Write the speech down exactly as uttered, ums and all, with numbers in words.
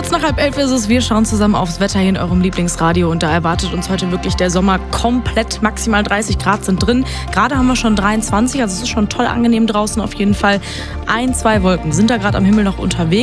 Kurz nach halb elf ist es, wir schauen zusammen aufs Wetter hier in eurem Lieblingsradio und da erwartet uns heute wirklich der Sommer komplett. Maximal dreißig Grad sind drin. Gerade haben wir schon dreiundzwanzig, also es ist schon toll angenehm draußen auf jeden Fall. Ein, zwei Wolken sind da gerade am Himmel noch unterwegs.